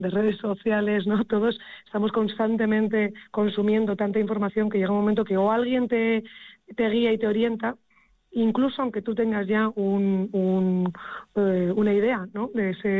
de redes sociales, ¿no? Todos estamos constantemente consumiendo tanta información que llega un momento que o alguien te guía y te orienta, incluso aunque tú tengas ya una idea, ¿no? de ese